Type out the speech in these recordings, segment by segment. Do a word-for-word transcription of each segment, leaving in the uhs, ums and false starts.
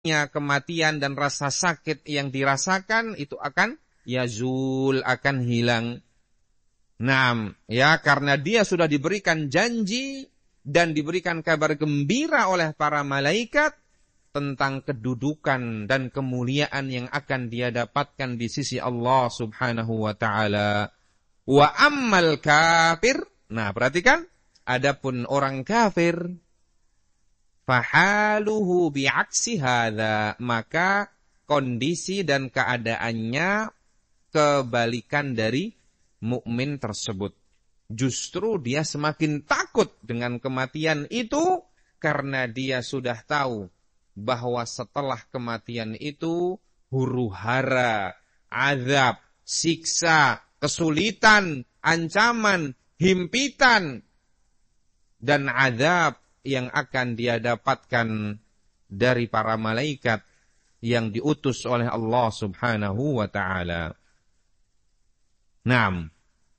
kematian dan rasa sakit yang dirasakan itu akan yazul, akan hilang. Naam, ya, karena dia sudah diberikan janji dan diberikan kabar gembira oleh para malaikat tentang kedudukan dan kemuliaan yang akan dia dapatkan di sisi Allah Subhanahu wa taala. Wa ammal kafir, nah perhatikan, adapun orang kafir, fahaluhu bi'aksi hadza, maka kondisi dan keadaannya kebalikan dari mukmin tersebut. Justru dia semakin takut dengan kematian itu karena dia sudah tahu bahwa setelah kematian itu huru-hara, azab, siksa, kesulitan, ancaman, himpitan, dan azab yang akan dia dapatkan dari para malaikat yang diutus oleh Allah Subhanahu wa taala. Naam.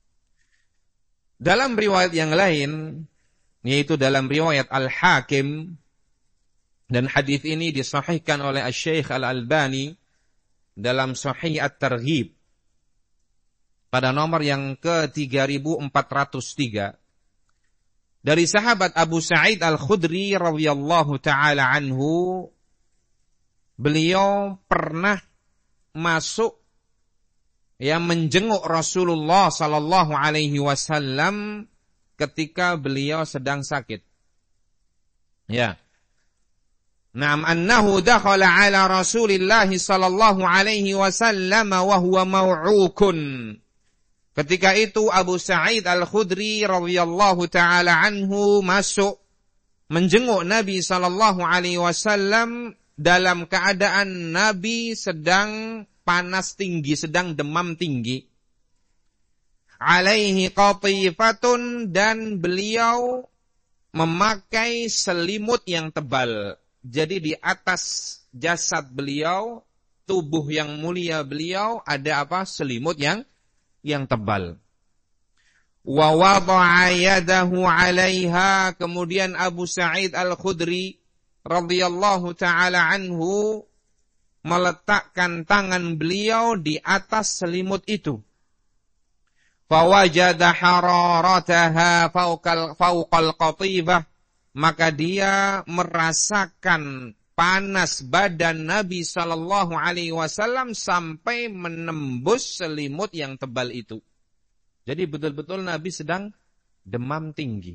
Dalam riwayat yang lain, yaitu dalam riwayat Al-Hakim, dan hadis ini disahihkan oleh Asy-Syaikh Al-Albani dalam Sahih At-Targhib pada nomor yang ke tiga ribu empat ratus tiga. Dari sahabat Abu Sa'id Al-Khudri radhiyallahu taala anhu, beliau pernah masuk yang menjenguk Rasulullah sallallahu alaihi wasallam ketika beliau sedang sakit. Ya. Naam, annahu dakhala ala Rasulillah sallallahu alaihi wasallam wa huwa mau'ukun. Ketika itu Abu Sa'id Al-Khudri radhiyallahu taala anhu masuk menjenguk Nabi sallallahu alaihi wasallam dalam keadaan Nabi sedang panas tinggi, sedang demam tinggi. Alaihi qatifatun, dan beliau memakai selimut yang tebal. Jadi di atas jasad beliau, tubuh yang mulia beliau ada apa? Selimut yang yang tebal. Wa wada'a yadahu 'alaiha, kemudian Abu Sa'id Al-Khudri radhiyallahu taala anhu meletakkan tangan beliau di atas selimut itu. Fawajada hararataha fawqal fawqal qatibah, maka dia merasakan panas badan Nabi sallallahu alaihi wasallam sampai menembus selimut yang tebal itu. Jadi betul-betul Nabi sedang demam tinggi.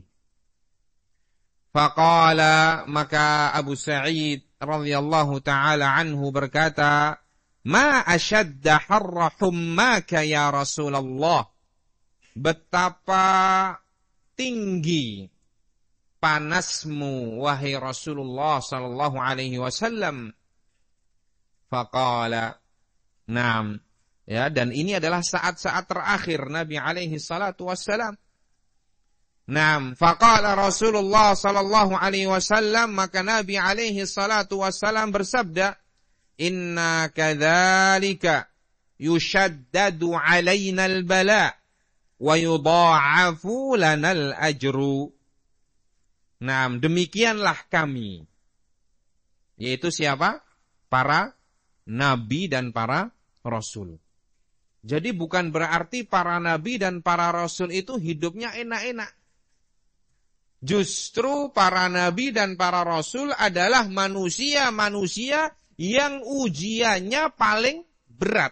Faqala, maka Abu Sa'id radhiyallahu taala anhu berkata, "Ma ashadda harra hummaka ya Rasulullah." Betapa tinggi panasmu wahai Rasulullah sallallahu alaihi wasallam. Faqala, "Naam." Ya, dan ini adalah saat-saat terakhir Nabi alaihi salatu wassalam. Naam, faqala Rasulullah sallallahu alaihi wasallam, maka Nabi alaihi salatu wassalam bersabda, "Inna kadzalika yushaddadu alaina al-bala wa yudha'afu lana al-ajru." Naam, demikianlah kami. Yaitu siapa? Para nabi dan para rasul. Jadi bukan berarti para nabi dan para rasul itu hidupnya enak-enak. Justru para nabi dan para rasul adalah manusia-manusia yang ujiannya paling berat.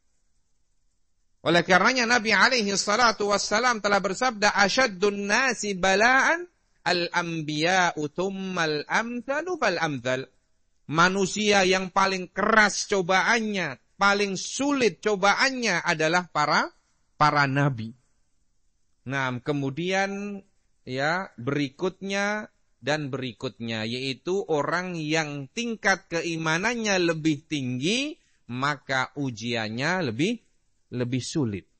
Oleh karenanya Nabi alaihi salatu wassalam telah bersabda, "Asyaddun nasi bala'an al-anbiya'u thummal amthalu fal amthal." Manusia yang paling keras cobaannya, paling sulit cobaannya adalah para para nabi. Nah, kemudian ya berikutnya dan berikutnya, yaitu orang yang tingkat keimanannya lebih tinggi, maka ujiannya lebih lebih sulit.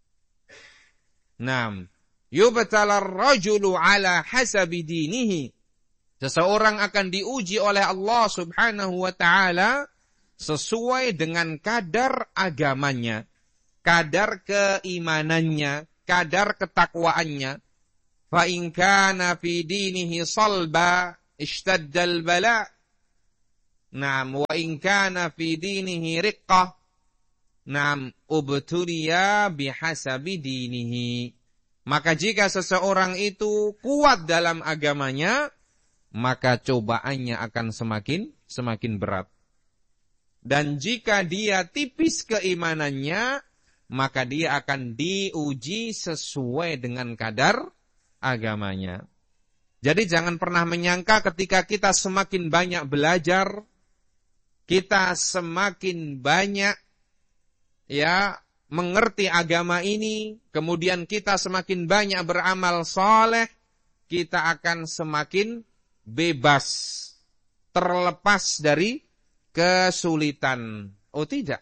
Naam, yubtalar rajulu ala hasabi dinihi. Seseorang akan diuji oleh Allah Subhanahu wa taala sesuai dengan kadar agamanya, kadar keimanannya, kadar ketakwaannya. Fa in kana fi dinihi salba ishtaddal bala. Naam, wa in kana fi dinihi riqqah. Naam, ubtuliya bihasabi dinihi. Maka jika seseorang itu kuat dalam agamanya, maka cobaannya akan semakin semakin berat. Dan jika dia tipis keimanannya, maka dia akan diuji sesuai dengan kadar agamanya. Jadi jangan pernah menyangka ketika kita semakin banyak belajar, kita semakin banyak ya mengerti agama ini, kemudian kita semakin banyak beramal saleh, kita akan semakin bebas, terlepas dari kesulitan. Oh tidak.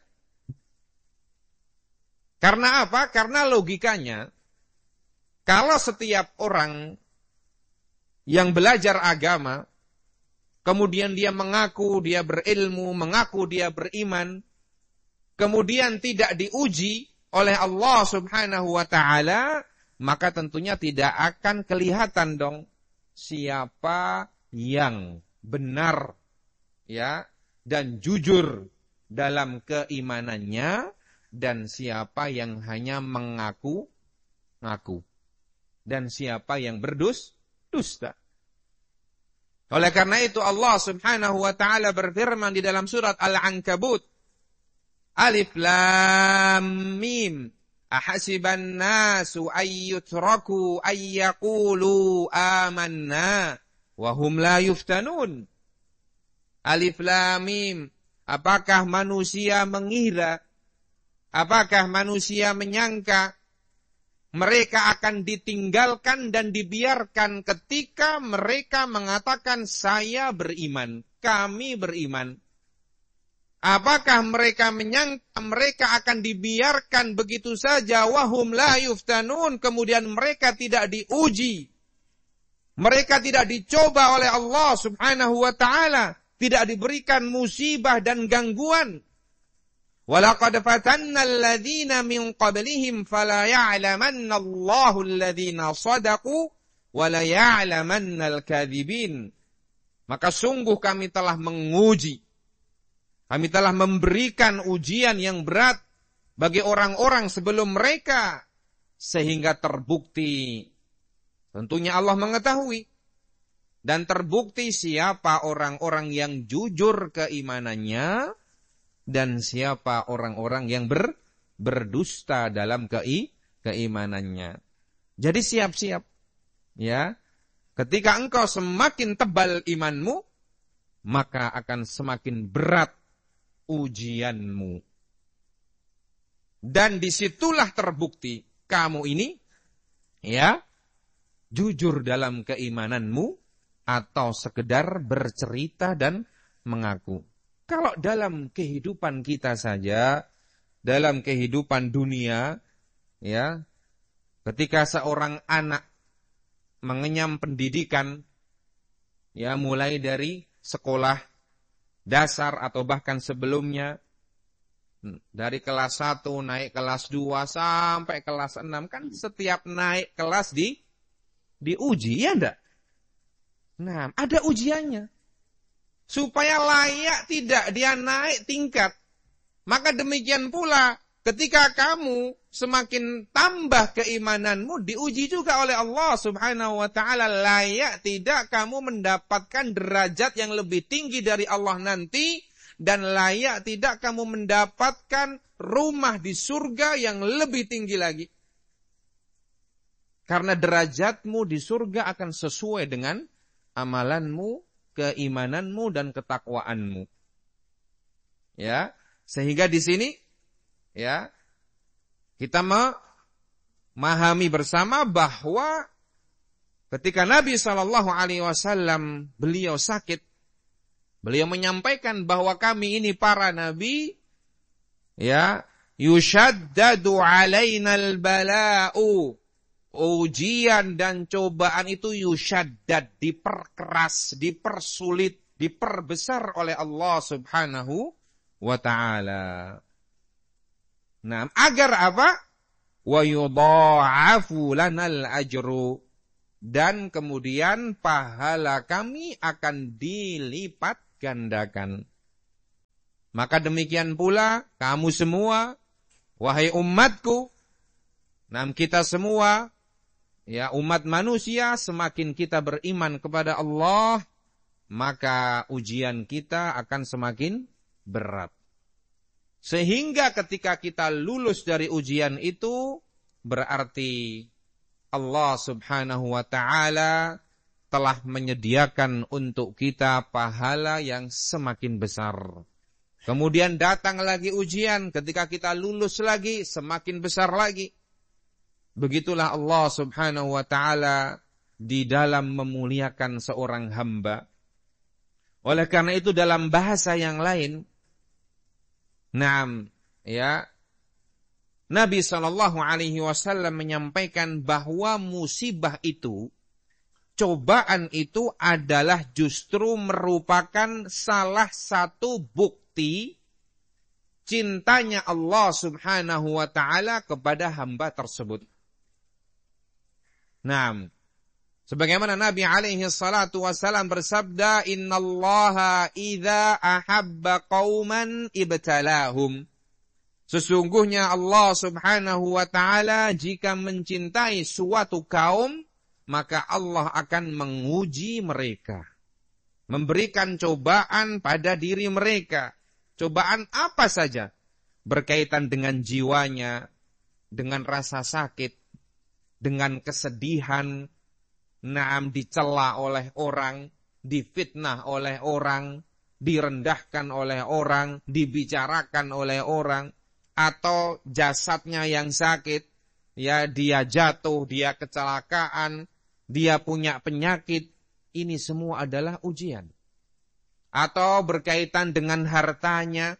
Karena apa? Karena logikanya, kalau setiap orang yang belajar agama, kemudian dia mengaku dia berilmu, mengaku dia beriman, kemudian tidak diuji oleh Allah Subhanahu wa taala, maka tentunya tidak akan kelihatan dong siapa yang benar ya dan jujur dalam keimanannya dan siapa yang hanya mengaku-ngaku dan siapa yang berdus-dusta. Oleh karena itu Allah Subhanahu wa taala berfirman di dalam surat Al-Ankabut, Alif Lam Mim, ahasiban nasu ayyutraku ayyaqulu amanna wa hum la yuftanun. Alif Lam Mim, apakah manusia mengira, apakah manusia menyangka mereka akan ditinggalkan dan dibiarkan ketika mereka mengatakan saya beriman, kami beriman. Apakah mereka menyangka mereka akan dibiarkan begitu saja, wahum la yuftanun, kemudian mereka tidak diuji, mereka tidak dicoba oleh Allah Subhanahu wa taala, tidak diberikan musibah dan gangguan. Walaqad fatanna alladhina min qablihim fala ya'lamanna Allahu alladhina sadaqu wa la ya'lamanna al-kadhibin. Maka sungguh kami telah menguji, kami telah memberikan ujian yang berat bagi orang-orang sebelum mereka, sehingga terbukti, tentunya Allah mengetahui, dan terbukti siapa orang-orang yang jujur keimanannya, dan siapa orang-orang yang ber, berdusta dalam kei, keimanannya. Jadi siap-siap, ya. Ketika engkau semakin tebal imanmu, maka akan semakin berat ujianmu. Dan disitulah terbukti kamu ini, ya, jujur dalam keimananmu atau sekedar bercerita dan mengaku. Kalau dalam kehidupan kita saja, dalam kehidupan dunia, ya, ketika seorang anak mengenyam pendidikan, ya, mulai dari sekolah dasar atau bahkan sebelumnya, dari kelas satu naik kelas dua sampai kelas enam, kan setiap naik kelas di diuji, ya enggak? Nah, ada ujiannya. Supaya layak tidak dia naik tingkat. Maka demikian pula ketika kamu semakin tambah keimananmu, diuji juga oleh Allah Subhanahu wa taala, layak tidak kamu mendapatkan derajat yang lebih tinggi dari Allah nanti, dan layak tidak kamu mendapatkan rumah di surga yang lebih tinggi lagi. Karena derajatmu di surga akan sesuai dengan amalanmu, keimananmu dan ketakwaanmu. Ya, sehingga di sini ya kita memahami bersama bahwa ketika Nabi shallallahu alaihi wasallam beliau sakit, beliau menyampaikan bahwa kami ini para nabi, ya, yushaddadu alainal bala'u, ujian dan cobaan itu yushaddad, diperkeras, dipersulit, diperbesar oleh Allah Subhanahu wa ta'ala. Nah, agar apa? Wa yudha'afu lanal ajru, dan kemudian pahala kami akan dilipat gandakan. Maka demikian pula kamu semua, wahai umatku, nah kita semua, ya umat manusia, semakin kita beriman kepada Allah, maka ujian kita akan semakin berat. Sehingga ketika kita lulus dari ujian itu, berarti Allah subhanahu wa ta'ala telah menyediakan untuk kita pahala yang semakin besar. Kemudian datang lagi ujian, ketika kita lulus lagi, semakin besar lagi. Begitulah Allah subhanahu wa ta'ala di dalam memuliakan seorang hamba. Oleh karena itu dalam bahasa yang lain, Naam, ya, Nabi shallallahu alaihi wasallam menyampaikan bahwa musibah itu, cobaan itu adalah justru merupakan salah satu bukti cintanya Allah subhanahu wa ta'ala kepada hamba tersebut. Naam. Sebagaimana Nabi alaihi salatu wasallam bersabda, innallaha idza ahabba qauman ibtalahum. Sesungguhnya Allah subhanahu wa ta'ala jika mencintai suatu kaum, maka Allah akan menguji mereka. Memberikan cobaan pada diri mereka. Cobaan apa saja. Berkaitan dengan jiwanya, dengan rasa sakit, dengan kesedihan, Naam, dicela oleh orang, difitnah oleh orang, direndahkan oleh orang, dibicarakan oleh orang, atau jasadnya yang sakit, ya dia jatuh, dia kecelakaan, dia punya penyakit, ini semua adalah ujian. Atau berkaitan dengan hartanya,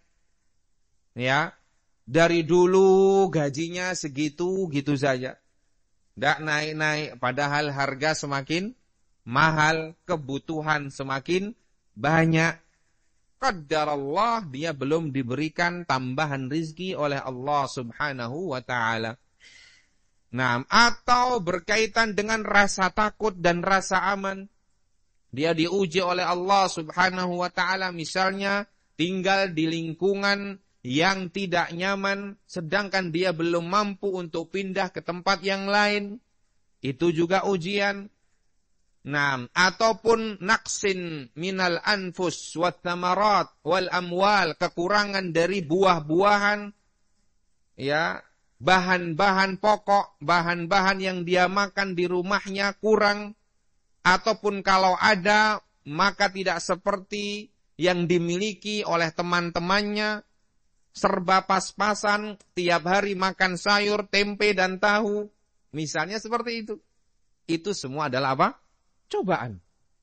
ya dari dulu gajinya segitu, gitu saja. Tidak naik-naik, padahal harga semakin mahal, kebutuhan semakin banyak. Qadarallah, dia belum diberikan tambahan rizki oleh Allah subhanahu wa ta'ala. Nah, atau berkaitan dengan rasa takut dan rasa aman. Dia diuji oleh Allah subhanahu wa ta'ala, misalnya tinggal di lingkungan yang tidak nyaman, sedangkan dia belum mampu untuk pindah ke tempat yang lain. Itu juga ujian. Nah, ataupun naqsin minal anfus wat thamarat wal amwal, kekurangan dari buah-buahan, ya, bahan-bahan pokok, bahan-bahan yang dia makan di rumahnya kurang, ataupun kalau ada, maka tidak seperti yang dimiliki oleh teman-temannya, serba pas-pasan, tiap hari makan sayur, tempe, dan tahu. Misalnya seperti itu. Itu semua adalah apa? Cobaan.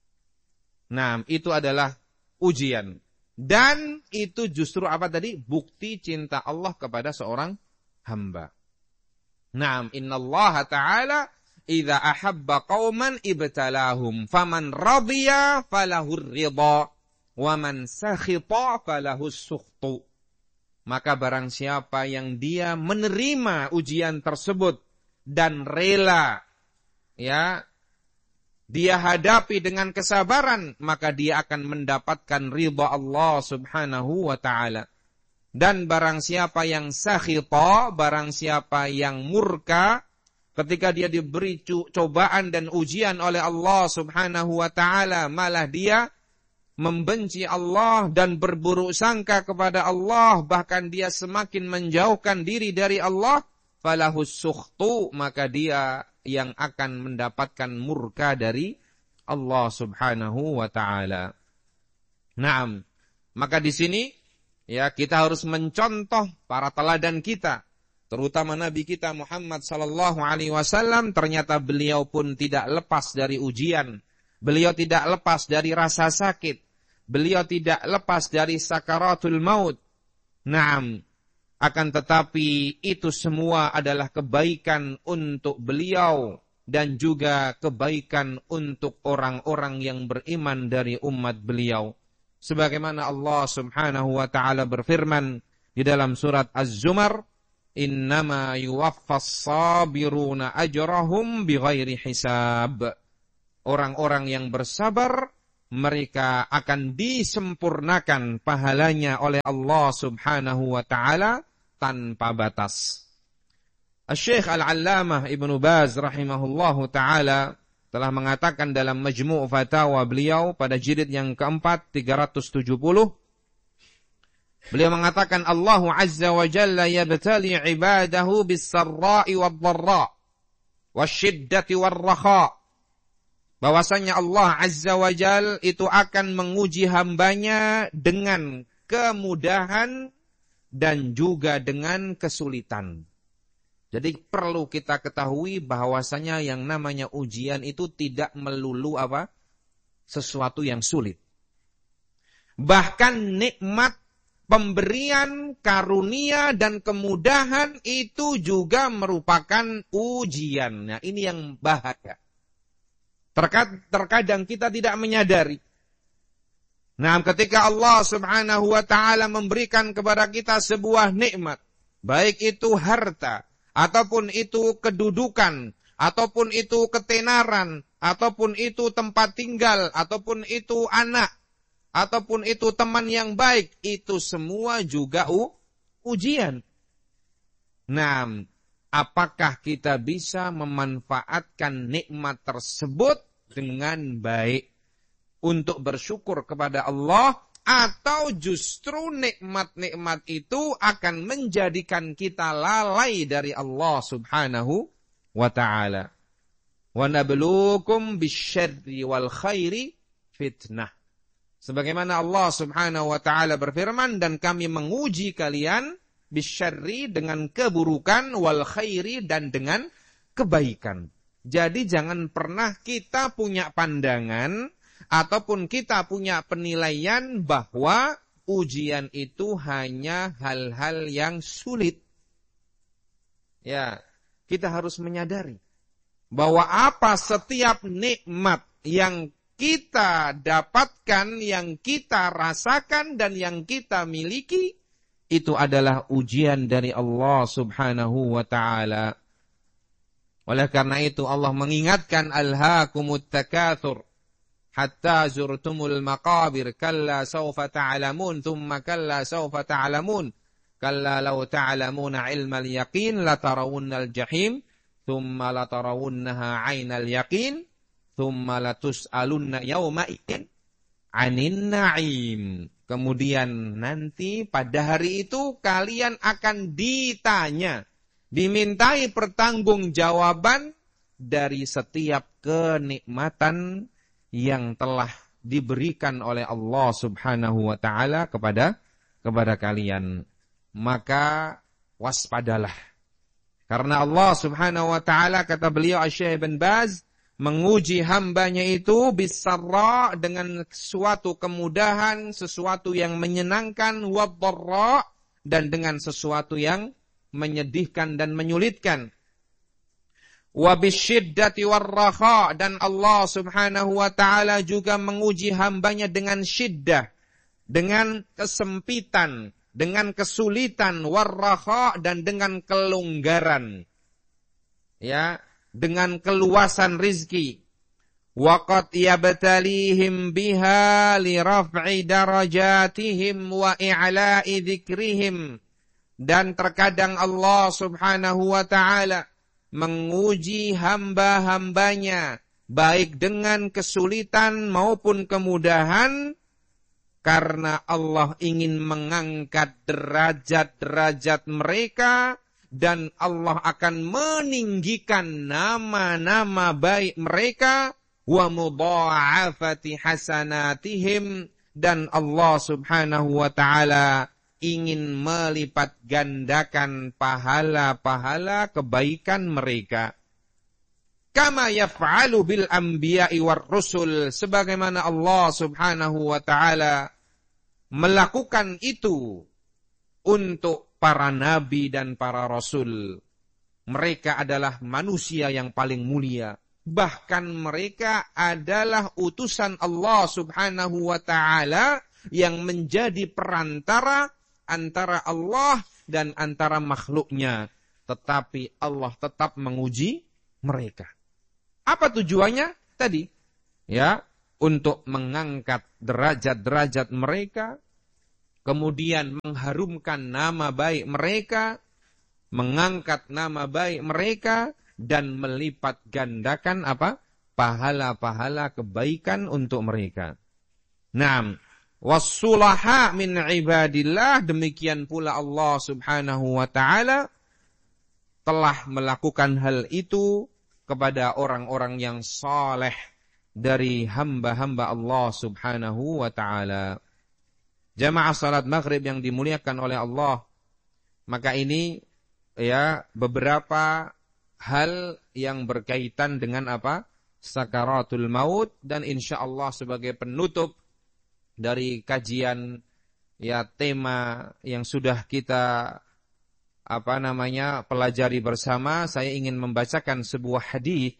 Nah, itu adalah ujian. Dan itu justru apa tadi? Bukti cinta Allah kepada seorang hamba. Nah, innallaha ta'ala idza ahabba qauman ibtalahum faman radiya falahur ridha wa man sakhita falahus sukhtu. Maka barang siapa yang dia menerima ujian tersebut dan rela, ya, dia hadapi dengan kesabaran, maka dia akan mendapatkan ridha Allah subhanahu wa ta'ala. Dan barang siapa yang sakhita, barang siapa yang murka, ketika dia diberi cobaan dan ujian oleh Allah subhanahu wa ta'ala, malah dia membenci Allah dan berburuk sangka kepada Allah, bahkan dia semakin menjauhkan diri dari Allah, falahus sukhtu, maka dia yang akan mendapatkan murka dari Allah subhanahu wa ta'ala. Naam, maka di sini ya kita harus mencontoh para teladan kita, terutama Nabi kita Muhammad sallallahu alaihi wasallam. Ternyata beliau pun tidak lepas dari ujian. Beliau tidak lepas dari rasa sakit. Beliau tidak lepas dari sakaratul maut. Naam. Akan tetapi itu semua adalah kebaikan untuk beliau dan juga kebaikan untuk orang-orang yang beriman dari umat beliau. Sebagaimana Allah subhanahu wa ta'ala berfirman di dalam surat Az-Zumar, innama yuwaffas sabiruna ajrahum bighairi hisab. Orang-orang yang bersabar, mereka akan disempurnakan pahalanya oleh Allah Subhanahu wa taala tanpa batas. Asy-Syaikh Al-Allamah Ibnu Baz rahimahullahu taala telah mengatakan dalam Majmu' Fatawa beliau pada jilid yang keempat tiga ratus tujuh puluh, beliau mengatakan Allah Azza wa Jalla yabtali ibadahu bis-sarra'i wad-dharra' wasyiddati war-rakha'. Bahwasanya Allah Azza wa Jalla itu akan menguji hambanya dengan kemudahan dan juga dengan kesulitan. Jadi perlu kita ketahui bahwasanya yang namanya ujian itu tidak melulu apa? Sesuatu yang sulit. Bahkan nikmat, pemberian, karunia, dan kemudahan itu juga merupakan ujian. Nah, ini yang bahaya. Terkadang kita tidak menyadari. Nah, ketika Allah Subhanahu wa taala memberikan kepada kita sebuah nikmat, baik itu harta, ataupun itu kedudukan, ataupun itu ketenaran, ataupun itu tempat tinggal, ataupun itu anak, ataupun itu teman yang baik, itu semua juga u- ujian. Nah, apakah kita bisa memanfaatkan nikmat tersebut dengan baik untuk bersyukur kepada Allah, atau justru nikmat-nikmat itu akan menjadikan kita lalai dari Allah Subhanahu wa ta'ala. Wa nabluukum bisyarri wal khairi fitnah. Sebagaimana Allah Subhanahu wa ta'ala berfirman, dan kami menguji kalian bisyarri dengan keburukan, wal khairi dan dengan kebaikan. Jadi jangan pernah kita punya pandangan ataupun kita punya penilaian bahwa ujian itu hanya hal-hal yang sulit. Ya, kita harus menyadari bahwa apa setiap nikmat yang kita dapatkan, yang kita rasakan dan yang kita miliki, itu adalah ujian dari Allah Subhanahu wa ta'ala. Oleh karena itu Allah mengingatkan, alhaakumut takatsur hatta zurtumul maqabir kalla sawfa ta'lamun thumma kalla sawfa ta'lamun kalla law ta'lamuna ilmal yaqin latarawunnal jahim thumma latarawunnaha 'ainal yaqin thumma latus'alunna yawma idzin 'anin na'im. Kemudian nanti pada hari itu kalian akan ditanya, dimintai pertanggungjawaban dari setiap kenikmatan yang telah diberikan oleh Allah Subhanahu wa ta'ala kepada kepada kalian. Maka waspadalah. Karena Allah Subhanahu wa ta'ala, kata beliau Asy-Syaikh Ibn Baz, menguji hambanya itu bisarra, dengan suatu kemudahan, sesuatu yang menyenangkan, wadharra, dan dengan sesuatu yang menyedihkan dan menyulitkan. Wa bisyiddati warrakha, dan Allah Subhanahu wa ta'ala juga menguji hambanya dengan syiddah, dengan kesempitan, dengan kesulitan, warrakha, dan dengan kelonggaran. Ya, dengan keluasan rizki. Wa qad yabtalihim biha li raf'i darajatihim wa i'la'i dzikrihim. Dan terkadang Allah Subhanahu wa ta'ala menguji hamba-hambanya, baik dengan kesulitan maupun kemudahan, karena Allah ingin mengangkat derajat-derajat mereka, dan Allah akan meninggikan nama-nama baik mereka, wa mudha'afati hasanatihim, dan Allah Subhanahu wa ta'ala ingin melipat gandakan pahala-pahala kebaikan mereka. Kama yaf'alu bil anbiya'i war rusul, sebagaimana Allah Subhanahu wa ta'ala melakukan itu untuk para nabi dan para rasul. Mereka adalah manusia yang paling mulia. Bahkan mereka adalah utusan Allah Subhanahu wa ta'ala yang menjadi perantara antara Allah dan antara makhluknya. Tetapi Allah tetap menguji mereka. Apa tujuannya? Tadi, ya, untuk mengangkat derajat-derajat mereka, kemudian mengharumkan nama baik mereka, mengangkat nama baik mereka, dan melipat gandakan apa? Pahala-pahala kebaikan untuk mereka. Naam, wassulaha min ibadillah, demikian pula Allah Subhanahu wa taala telah melakukan hal itu kepada orang-orang yang saleh dari hamba-hamba Allah Subhanahu wa taala. Jamaah salat maghrib yang dimuliakan oleh Allah, maka ini ya beberapa hal yang berkaitan dengan apa? Sakaratul maut, dan insyaallah sebagai penutup dari kajian ya tema yang sudah kita apa namanya pelajari bersama, saya ingin membacakan sebuah hadis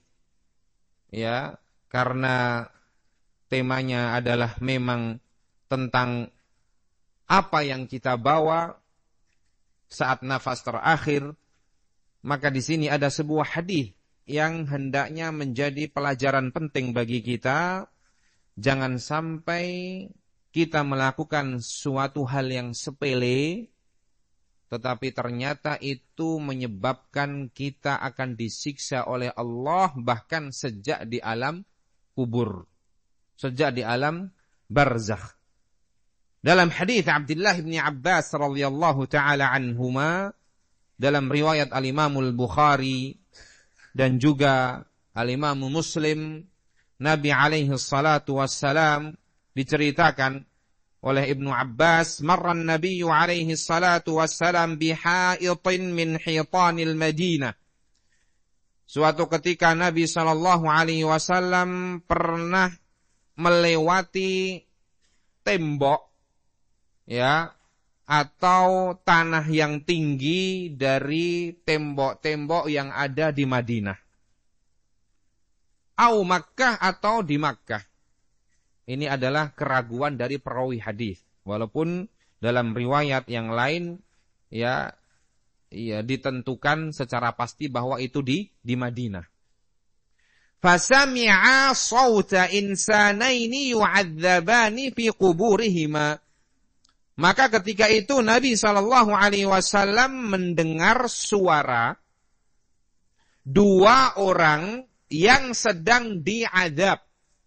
ya, karena temanya adalah memang tentang apa yang kita bawa saat nafas terakhir. Maka di sini ada sebuah hadis yang hendaknya menjadi pelajaran penting bagi kita. Jangan sampai kita melakukan suatu hal yang sepele, tetapi ternyata itu menyebabkan kita akan disiksa oleh Allah bahkan sejak di alam kubur, sejak di alam barzakh. Dalam hadis Abdullah bin Abbas radhiyallahu taala anhuma, dalam riwayat Al-Imam Al-Bukhari dan juga Al-Imam Muslim, Nabi alaihi salatu wassalam diceritakan oleh Ibnu Abbas, marran Nabi alaihi salatu wassalam bihaitin min hitanil Madinah. Suatu ketika Nabi sallallahu alaihi wasallam pernah melewati tembok ya, atau tanah yang tinggi dari tembok-tembok yang ada di Madinah. Au Makkah, atau di Makkah. Ini adalah keraguan dari perawi hadis. Walaupun dalam riwayat yang lain ya, ya ditentukan secara pasti bahwa itu di di Madinah. Fasami'a sawta insanaini yu'adzabani fi quburihima. Maka ketika itu Nabi shallallahu alaihi wasallam mendengar suara dua orang yang sedang diazab.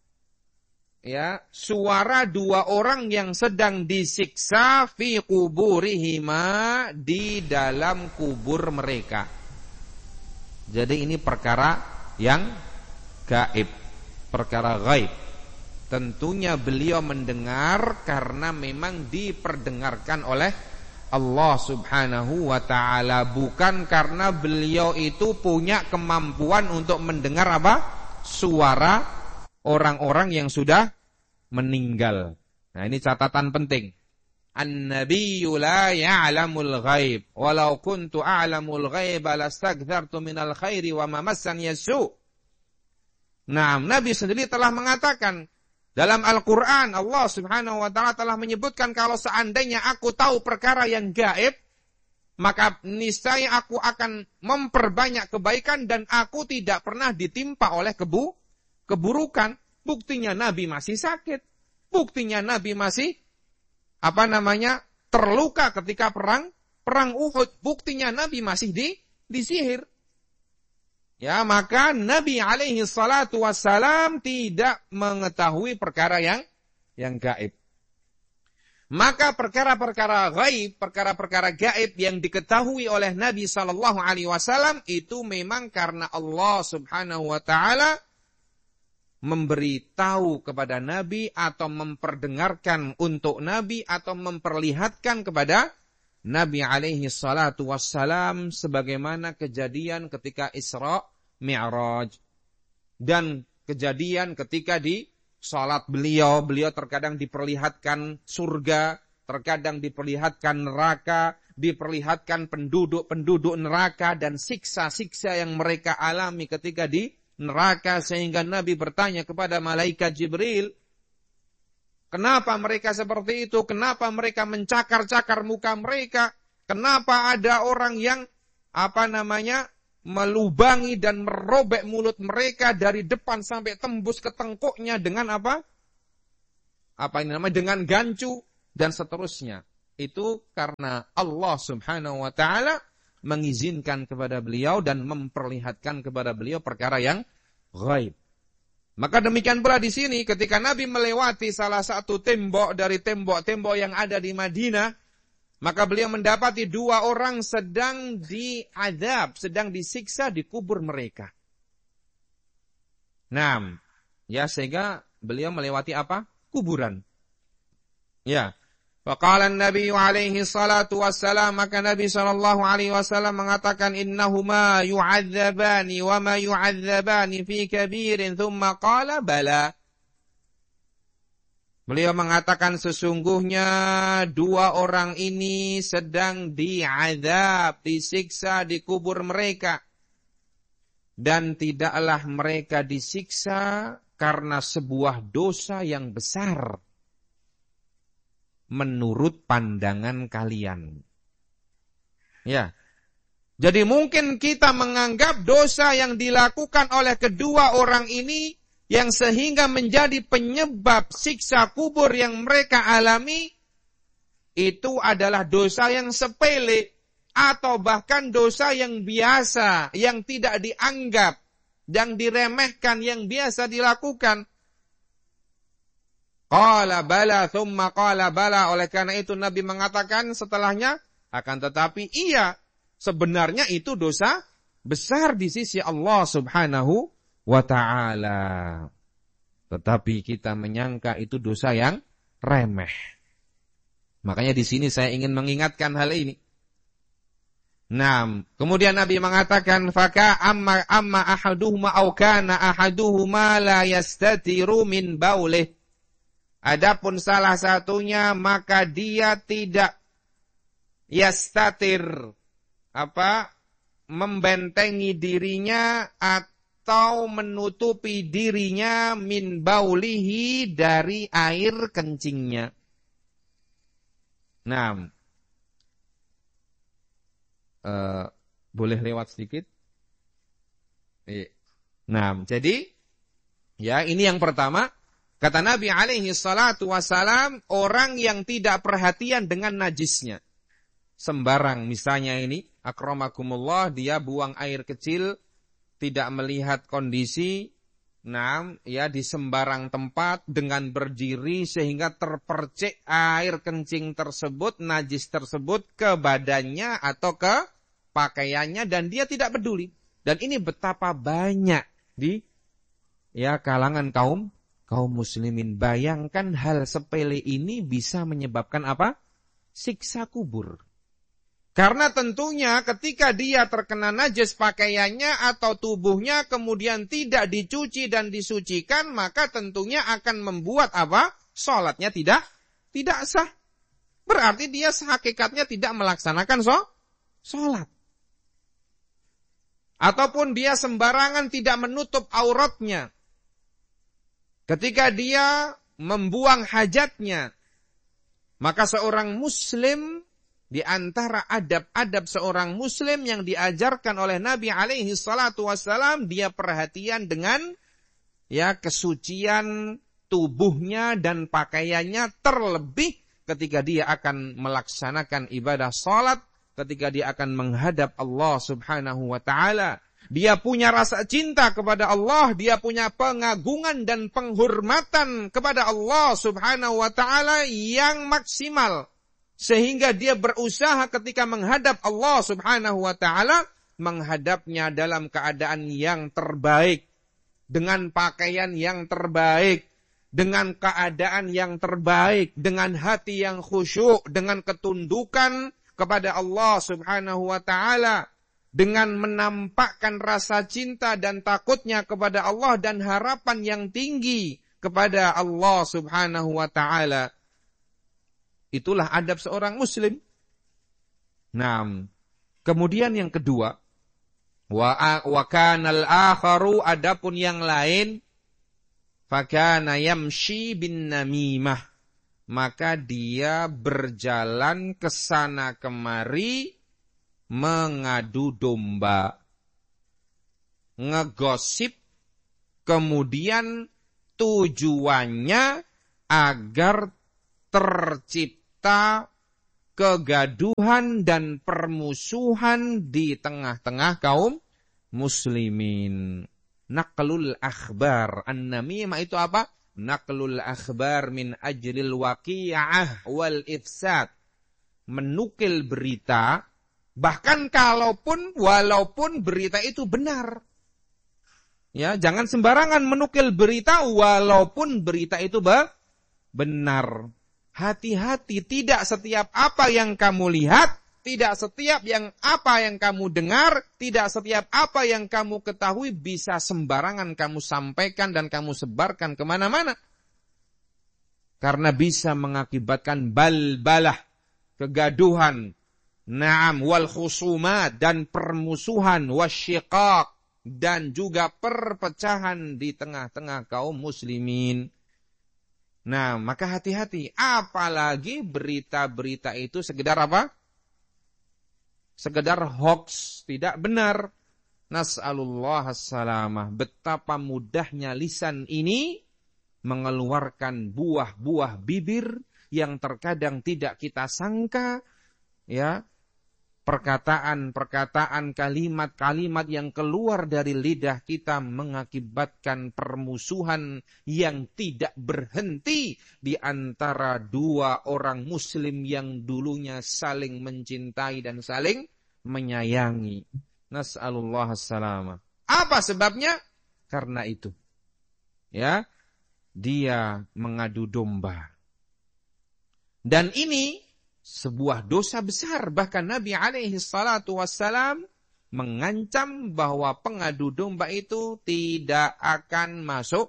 Ya, suara dua orang yang sedang disiksa fi quburihima, di dalam kubur mereka. Jadi ini perkara yang gaib, perkara gaib. Tentunya beliau mendengar karena memang diperdengarkan oleh Allah Subhanahu wa ta'ala, bukan karena beliau itu punya kemampuan untuk mendengar apa? Suara orang-orang yang sudah meninggal. Nah, ini catatan penting. An-nabiyyu la ya'lamul ghaib, walau kuntu a'lamul ghaiba lastaghfartu minal khairi wa ma massani yasu'. Nah, Nabi sendiri telah mengatakan dalam Al-Quran, Allah Subhanahu wa ta'ala telah menyebutkan kalau seandainya aku tahu perkara yang gaib, maka niscaya aku akan memperbanyak kebaikan dan aku tidak pernah ditimpa oleh kebu, keburukan. Buktinya Nabi masih sakit. Buktinya Nabi masih apa namanya terluka ketika perang perang Uhud. Buktinya Nabi masih di disihir. Ya, maka Nabi alaihi salatu wassalam tidak mengetahui perkara yang yang gaib. Maka perkara-perkara gaib, perkara-perkara gaib yang diketahui oleh Nabi sallallahu alaihi wasallam itu memang karena Allah Subhanahu wa taala memberitahu kepada Nabi atau memperdengarkan untuk Nabi atau memperlihatkan kepada Nabi alaihi salatu wassalam, sebagaimana kejadian ketika Isra Mi'raj dan kejadian ketika di salat beliau, beliau terkadang diperlihatkan surga, terkadang diperlihatkan neraka, diperlihatkan penduduk-penduduk neraka dan siksa-siksa yang mereka alami ketika di neraka, sehingga Nabi bertanya kepada malaikat Jibril, kenapa mereka seperti itu? Kenapa mereka mencakar-cakar muka mereka? Kenapa ada orang yang apa namanya melubangi dan merobek mulut mereka dari depan sampai tembus ke tengkuknya dengan apa? apa ini namanya dengan gancu dan seterusnya. Itu karena Allah Subhanahu wa taala mengizinkan kepada beliau dan memperlihatkan kepada beliau perkara yang ghaib. Maka demikian pula di sini ketika Nabi melewati salah satu tembok dari tembok-tembok yang ada di Madinah, maka beliau mendapati dua orang sedang diazab, sedang disiksa di kubur mereka. Nah, ya sehingga beliau melewati apa? Kuburan. Ya. Faqala an-nabiy alaihi salatu wassalam, maka Nabi sallallahu alaihi wasallam mengatakan innahuma yu'adzabani wa ma yu'adzabani fi kabirin, thumma qala bala. Beliau mengatakan sesungguhnya dua orang ini sedang diazab, disiksa di kubur mereka. Dan tidaklah mereka disiksa karena sebuah dosa yang besar menurut pandangan kalian. Ya. Jadi mungkin kita menganggap dosa yang dilakukan oleh kedua orang ini yang sehingga menjadi penyebab siksa kubur yang mereka alami itu adalah dosa yang sepele atau bahkan dosa yang biasa, yang tidak dianggap, yang diremehkan, yang biasa dilakukan. Qala bala thumma qala bala, oleh karena itu Nabi mengatakan setelahnya, akan tetapi iya, sebenarnya itu dosa besar di sisi Allah Subhanahu wa ta'ala. Tetapi kita menyangka itu dosa yang remeh. Makanya di sini saya ingin mengingatkan hal ini. Nah, kemudian Nabi mengatakan faka amma amma ahaduhuma aw kana ahaduhuma la yastatiru min baulih. Adapun salah satunya maka dia tidak yastatir apa membentengi dirinya atau menutupi dirinya min baulihi dari air kencingnya. Nah, uh, boleh lewat sedikit. Nah, jadi ya ini yang pertama. Kata Nabi alaihi salatu wassalam, orang yang tidak perhatian dengan najisnya. Sembarang misalnya ini, akramakumullah, dia buang air kecil, tidak melihat kondisi, nah, ya di sembarang tempat dengan berdiri sehingga terpercik air kencing tersebut, najis tersebut ke badannya atau ke pakaiannya dan dia tidak peduli. Dan ini betapa banyak di ya kalangan kaum kaum muslimin. Bayangkan hal sepele ini bisa menyebabkan apa? Siksa kubur. Karena tentunya ketika dia terkena najis pakaiannya atau tubuhnya kemudian tidak dicuci dan disucikan, maka tentunya akan membuat apa? Salatnya tidak tidak sah. Berarti dia hakikatnya tidak melaksanakan so, salat. Ataupun dia sembarangan tidak menutup auratnya. Ketika dia membuang hajatnya, maka seorang muslim, di antara adab-adab seorang muslim yang diajarkan oleh Nabi alaihi salatu wassalam, dia perhatian dengan ya kesucian tubuhnya dan pakaiannya, terlebih ketika dia akan melaksanakan ibadah salat, ketika dia akan menghadap Allah Subhanahu wa ta'ala. Dia punya rasa cinta kepada Allah, dia punya pengagungan dan penghormatan kepada Allah Subhanahu wa ta'ala yang maksimal. Sehingga dia berusaha ketika menghadap Allah Subhanahu wa ta'ala, menghadapnya dalam keadaan yang terbaik, dengan pakaian yang terbaik, dengan keadaan yang terbaik, dengan hati yang khusyuk, dengan ketundukan kepada Allah Subhanahu wa ta'ala, dengan menampakkan rasa cinta dan takutnya kepada Allah dan harapan yang tinggi kepada Allah Subhanahu wa ta'ala. Itulah adab seorang muslim. Nah, kemudian yang kedua, wa wa kanal akharu, adapun yang lain, fakana yamshi bin namimah, maka dia berjalan ke sana kemari mengadu domba, ngegosip, kemudian tujuannya agar tercipta kegaduhan dan permusuhan di tengah-tengah kaum muslimin. Naqlul akhbar. An-namimah itu apa? Naqlul akhbar min ajlil waqi'ah wal ifsad. Menukil berita, bahkan kalaupun, walaupun berita itu benar. Ya, jangan sembarangan menukil berita walaupun berita itu benar. Hati-hati, tidak setiap apa yang kamu lihat, tidak setiap yang apa yang kamu dengar, tidak setiap apa yang kamu ketahui bisa sembarangan kamu sampaikan dan kamu sebarkan kemana-mana. Karena bisa mengakibatkan balbalah, kegaduhan, na'am, wal khusumat, dan permusuhan, wasyiqaq, dan juga perpecahan di tengah-tengah kaum muslimin. Nah, maka hati-hati. Apalagi berita-berita itu sekedar apa? Sekedar hoax, tidak benar. Nas'alullah as-salamah. Betapa mudahnya lisan ini mengeluarkan buah-buah bibir yang terkadang tidak kita sangka, ya. Perkataan-perkataan, kalimat-kalimat yang keluar dari lidah kita mengakibatkan permusuhan yang tidak berhenti di antara dua orang muslim yang dulunya saling mencintai dan saling menyayangi. Nas'alullah as-salamah. Apa sebabnya? Karena itu. Ya, dia mengadu domba. Dan ini sebuah dosa besar. Bahkan Nabi alaihi salatu wassalam mengancam bahwa pengadu domba itu tidak akan masuk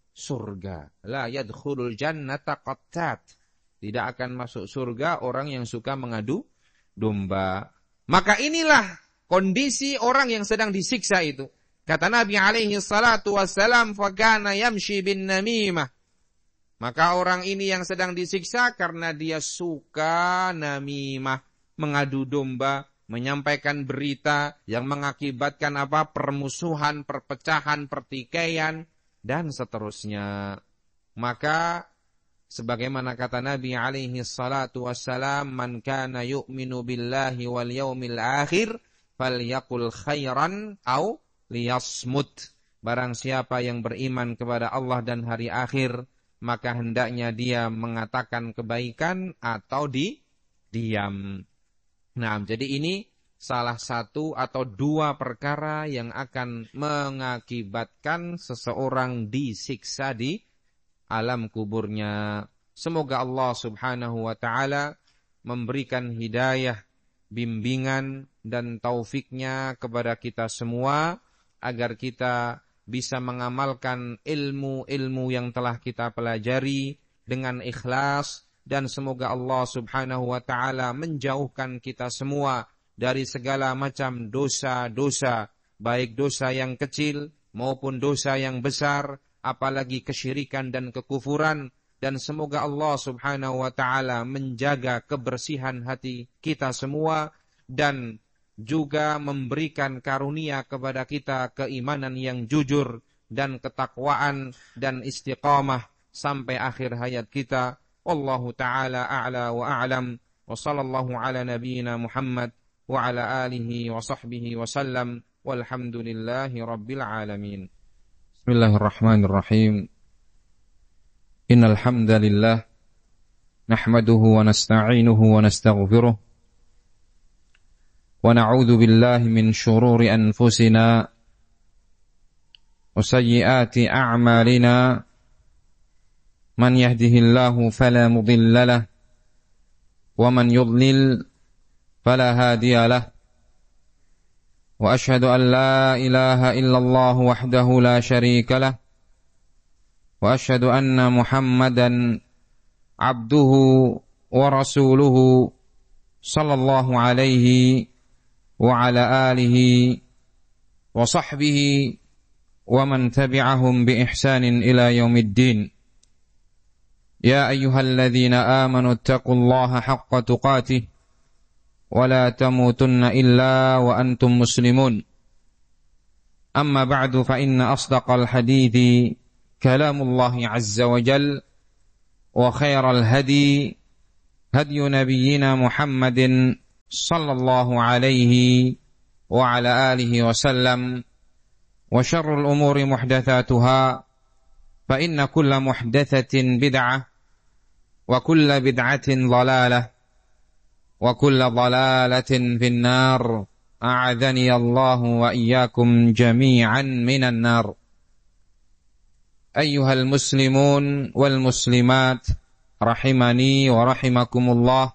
surga. La yadkhulul jannata qattat. Tidak akan masuk surga orang yang suka mengadu domba. Maka inilah kondisi orang yang sedang disiksa itu. Kata Nabi alaihi salatu wassalam, "Fakana yamshi bin namimah." Maka orang ini yang sedang disiksa karena dia suka namimah, mengadu domba, menyampaikan berita yang mengakibatkan apa? Permusuhan, perpecahan, pertikaian, dan seterusnya. Maka sebagaimana kata Nabi alaihi salatu wassalam, "Man kana yu'minu billahi wal yaumil akhir, falyaqul khairan au liyasmut." Barang siapa yang beriman kepada Allah dan hari akhir, maka hendaknya dia mengatakan kebaikan atau di diam. Nah, jadi ini salah satu atau dua perkara yang akan mengakibatkan seseorang disiksa di alam kuburnya. Semoga Allah subhanahu wa ta'ala memberikan hidayah, bimbingan, dan taufiknya kepada kita semua, agar kita bisa mengamalkan ilmu-ilmu yang telah kita pelajari dengan ikhlas, dan semoga Allah subhanahu wa ta'ala menjauhkan kita semua dari segala macam dosa-dosa, baik dosa yang kecil maupun dosa yang besar, apalagi kesyirikan dan kekufuran, dan semoga Allah subhanahu wa ta'ala menjaga kebersihan hati kita semua, dan juga memberikan karunia kepada kita keimanan yang jujur dan ketakwaan dan istiqamah sampai akhir hayat kita. Wallahu ta'ala a'la wa a'lam. Wa sallallahu ala nabiyyina Muhammad wa ala alihi wa sahbihi wa sallam. Walhamdulillahi rabbil alamin. Bismillahirrahmanirrahim. Innal hamdalillah nahmaduhu wa nasta'inuhu wa nastaghfiruh. ونعوذ بالله من شرور أنفسنا وسيئات أعمالنا من يهده الله فلا مضل له ومن يضلل فلا هادي له وأشهد أن لا إله إلا الله وحده لا شريك له وأشهد أن محمدا عبده ورسوله صلى الله عليه وعلى آله وصحبه ومن تبعهم بإحسان إلى يوم الدين. يا أيها الذين آمنوا اتقوا الله حق تقاته ولا تموتن إلا وأنتم مسلمون. أما بعد فإن أصدق الحديث كلام الله عز وجل وخير الهدي هدي نبينا محمد صلى الله عليه وعلى آله وسلم وشر الأمور محدثاتها فإن كل محدثة بدعة وكل بدعة ضلالة وكل ضلالة في النار أعاذني الله وإياكم جميعا من النار. أيها المسلمون والمسلمات rahimani wa rahimakumullah,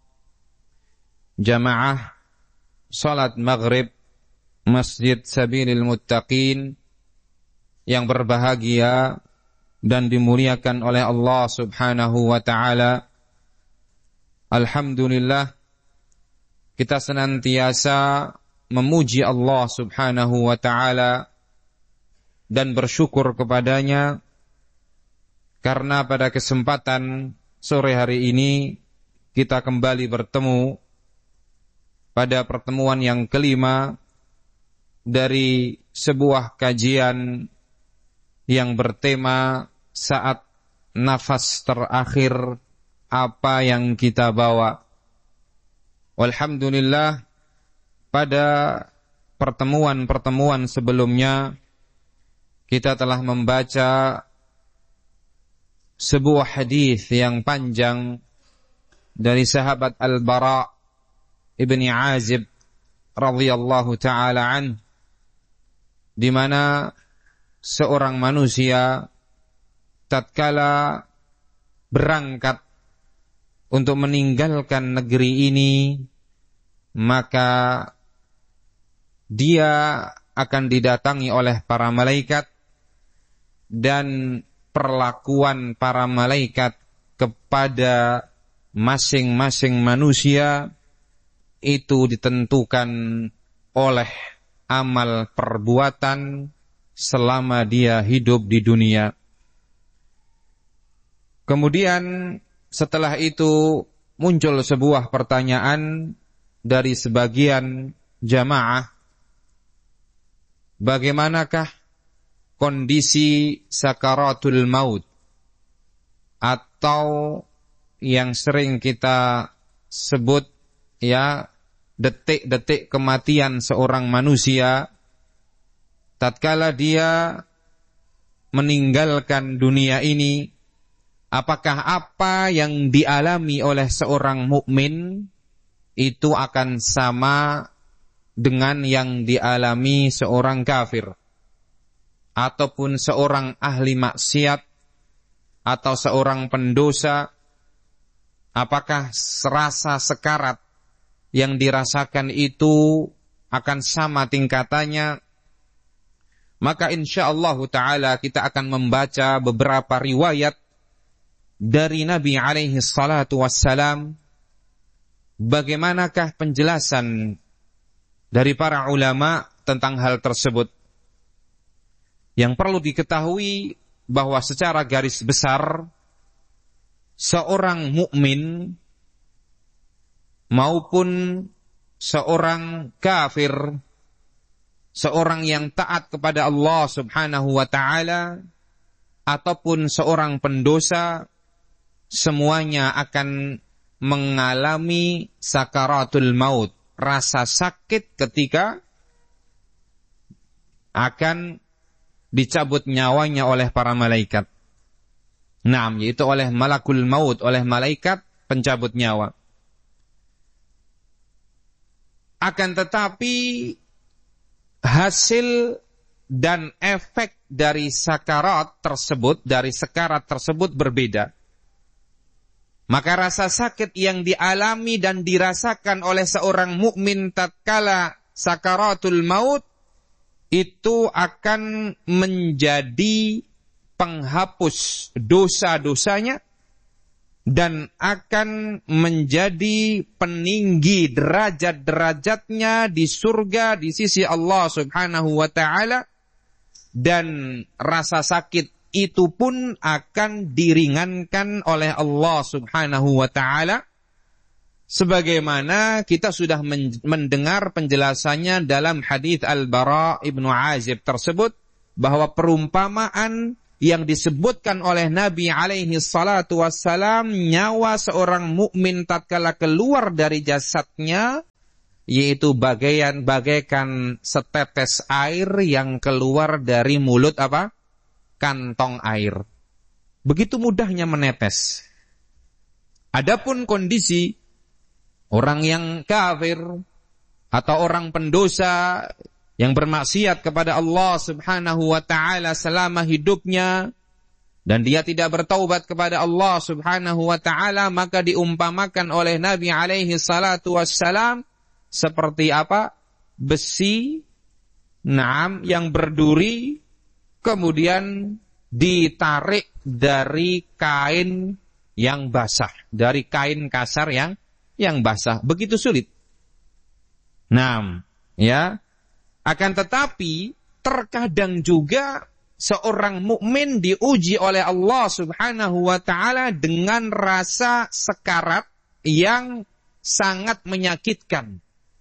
jamaah salat maghrib Masjid Sabilil Muttaqin yang berbahagia dan dimuliakan oleh Allah Subhanahu wa ta'ala. Alhamdulillah, kita senantiasa memuji Allah Subhanahu wa ta'ala dan bersyukur kepadanya karena pada kesempatan sore hari ini kita kembali bertemu pada pertemuan yang kelima dari sebuah kajian yang bertema saat nafas terakhir apa yang kita bawa. Walhamdulillah, pada pertemuan-pertemuan sebelumnya kita telah membaca sebuah hadis yang panjang dari sahabat Al-Bara ibni Azib radhiyallahu taala an, di mana seorang manusia tatkala berangkat untuk meninggalkan negeri ini, maka dia akan didatangi oleh para malaikat, dan perlakuan para malaikat kepada masing-masing manusia itu ditentukan oleh amal perbuatan selama dia hidup di dunia. Kemudian setelah itu muncul sebuah pertanyaan dari sebagian jamaah, bagaimanakah kondisi sakaratul maut, atau yang sering kita sebut ya detik-detik kematian seorang manusia tatkala dia meninggalkan dunia ini. Apakah apa yang dialami oleh seorang mukmin itu akan sama dengan yang dialami seorang kafir, ataupun seorang ahli maksiat atau seorang pendosa? Apakah serasa sekarat yang dirasakan itu akan sama tingkatannya? Maka insyaallah ta'ala kita akan membaca beberapa riwayat dari Nabi alaihi salatu wassalam, bagaimanakah penjelasan dari para ulama tentang hal tersebut. Yang perlu diketahui bahwa secara garis besar seorang mukmin maupun seorang kafir, seorang yang taat kepada Allah Subhanahu wa ta'ala ataupun seorang pendosa, semuanya akan mengalami sakaratul maut, rasa sakit ketika akan dicabut nyawanya oleh para malaikat. Naam, yaitu oleh malakul maut, oleh malaikat pencabut nyawa. Akan tetapi hasil dan efek dari sakarat tersebut, dari sekarat tersebut berbeda. Maka rasa sakit yang dialami dan dirasakan oleh seorang mukmin tatkala sakaratul maut itu akan menjadi penghapus dosa-dosanya dan akan menjadi peninggi derajat-derajatnya di surga di sisi Allah Subhanahu wa ta'ala, dan rasa sakit itu pun akan diringankan oleh Allah Subhanahu wa ta'ala, sebagaimana kita sudah mendengar penjelasannya dalam hadis Al-Bara ibnu Azib tersebut, bahwa perumpamaan yang disebutkan oleh Nabi alaihi salatu wassalam, nyawa seorang mukmin tatkala keluar dari jasadnya, yaitu bagian bagaikan setetes air yang keluar dari mulut apa? Kantong air. Begitu mudahnya menetes. Adapun kondisi orang yang kafir atau orang pendosa yang bermaksiat kepada Allah subhanahu wa ta'ala selama hidupnya, dan dia tidak bertaubat kepada Allah subhanahu wa ta'ala, maka diumpamakan oleh Nabi alaihi salatu wassalam seperti apa? Besi, naam, yang berduri, kemudian ditarik dari kain yang basah, dari kain kasar yang yang basah. Begitu sulit. Naam, ya. Akan tetapi terkadang juga seorang mukmin diuji oleh Allah Subhanahu wa taala dengan rasa sekarat yang sangat menyakitkan.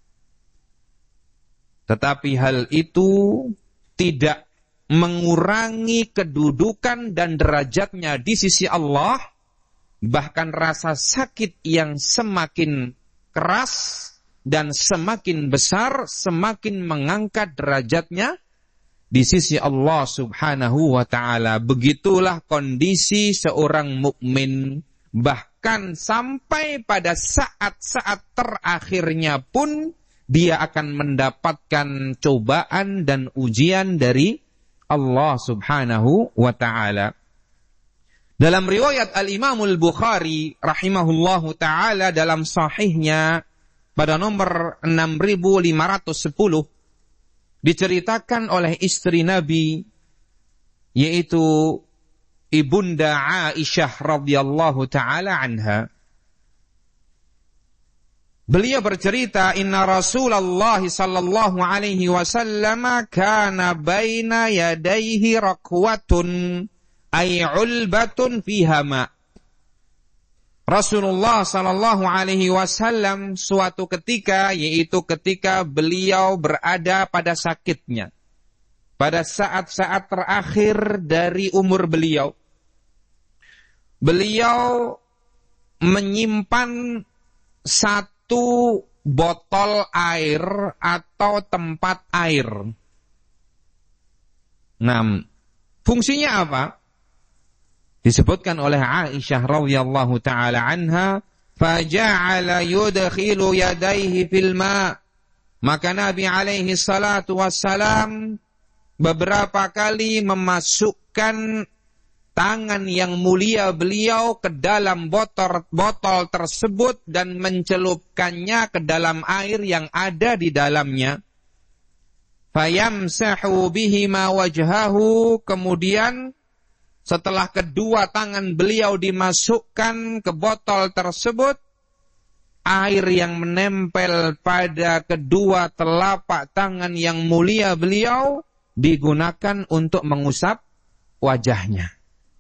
Tetapi hal itu tidak mengurangi kedudukan dan derajatnya di sisi Allah, bahkan rasa sakit yang semakin keras dan semakin besar, semakin mengangkat derajatnya di sisi Allah subhanahu wa ta'ala. Begitulah kondisi seorang mukmin, bahkan sampai pada saat-saat terakhirnya pun dia akan mendapatkan cobaan dan ujian dari Allah subhanahu wa ta'ala. Dalam riwayat Al-Imam Al-Bukhari rahimahullahu ta'ala dalam sahihnya pada nomor enam ribu lima ratus sepuluh diceritakan oleh istri Nabi, yaitu Ibunda Aisyah radhiyallahu ta'ala anha. Beliau bercerita, inna Rasulullah sallallahu alaihi wasallam kana baina yadayhi rakwatun ay ulbatun fiha ma. Rasulullah sallallahu alaihi wasallam suatu ketika, yaitu ketika beliau berada pada sakitnya, pada saat-saat terakhir dari umur beliau, beliau menyimpan satu botol air atau tempat air. Nah, fungsinya apa? Disebutkan oleh Aisyah radhiyallahu taala anha, faja'ala yudkhilu yadayhi fil ma. Maka Nabi alaihi salatu wassalam beberapa kali memasukkan tangan yang mulia beliau ke dalam botol botol tersebut dan mencelupkannya ke dalam air yang ada di dalamnya. Fayamsahu bihima wajhahu, kemudian setelah kedua tangan beliau dimasukkan ke botol tersebut, air yang menempel pada kedua telapak tangan yang mulia beliau digunakan untuk mengusap wajahnya.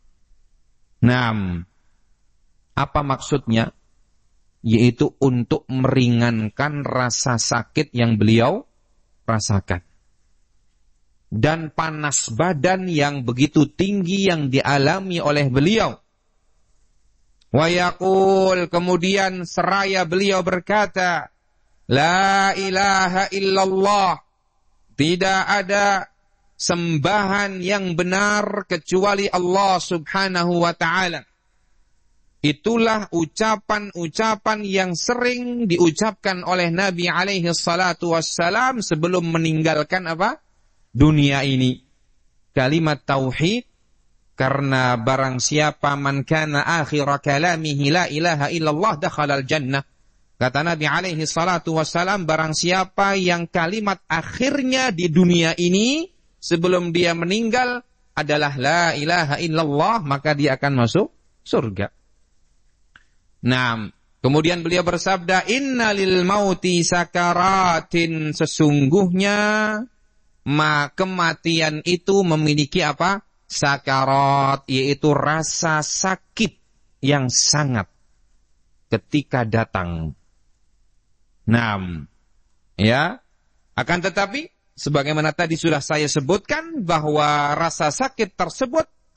Nah, apa maksudnya? Yaitu untuk meringankan rasa sakit yang beliau rasakan. Dan panas badan yang begitu tinggi yang dialami oleh beliau. Wa yaqul, kemudian seraya beliau berkata, la ilaha illallah, tidak ada sembahan yang benar kecuali Allah subhanahu wa ta'ala. Itulah ucapan-ucapan yang sering diucapkan oleh Nabi alaihi salatu wassalam sebelum meninggalkan apa? Dunia ini. Kalimat tauhid, karena barang siapa man kana akhira kalamihi la ilaha illallah dakhalal jannah. Kata Nabi alaihi salatu wassalam, barang siapa yang kalimat akhirnya di dunia ini sebelum dia meninggal adalah la ilaha illallah, maka dia akan masuk surga. Nah, kemudian beliau bersabda, inna lil mauti sakaratin, sesungguhnya ma kematian itu memiliki apa? Sakarat, yaitu rasa sakit yang sangat ketika datang. Nah, ya, akan tetapi sebagaimana tadi sudah saya sebutkan bahwa rasa sakit tersebut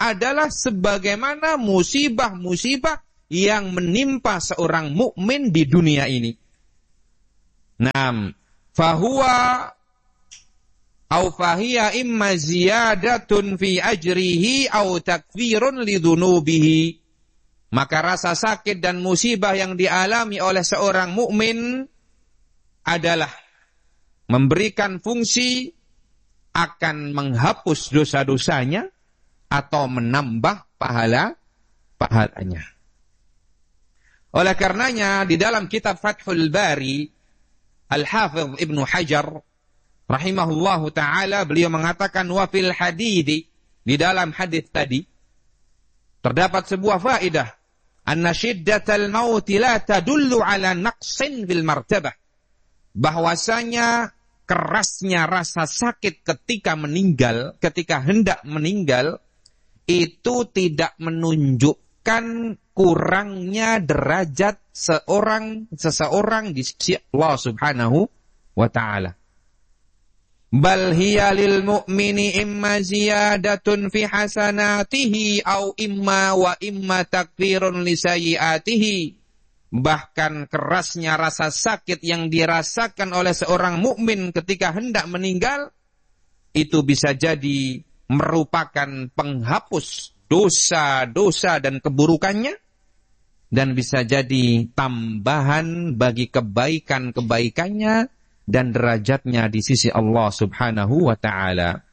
adalah sebagaimana musibah-musibah yang menimpa seorang mukmin di dunia ini. Naam, fahuwa au fahiya imma ziyadatun fi ajrihi au takfirun lidhunubihi. Maka rasa sakit dan musibah yang dialami oleh seorang mukmin adalah memberikan fungsi akan menghapus dosa-dosanya atau menambah pahala pahalanya. Oleh karenanya di dalam kitab Fathul Bari, Al-Hafidh Ibnu Hajar rahimahullahu taala beliau mengatakan wa fil hadidi, di dalam hadis tadi terdapat sebuah faedah, anna shiddatal maut la tadullu ala naqsin fil martabah, bahwasanya kerasnya rasa sakit ketika meninggal, ketika hendak meninggal, itu tidak menunjukkan kurangnya derajat seorang seseorang di sisi Allah Subhanahu wa taala. Bal hiya lil mu'mini imma ziyadatun fi hasanatihi au imma wa imma takfirun li sayyiatihi. Bahkan kerasnya rasa sakit yang dirasakan oleh seorang mukmin ketika hendak meninggal itu bisa jadi merupakan penghapus dosa-dosa dan keburukannya, dan bisa jadi tambahan bagi kebaikan-kebaikannya dan derajatnya di sisi Allah Subhanahu wa taala.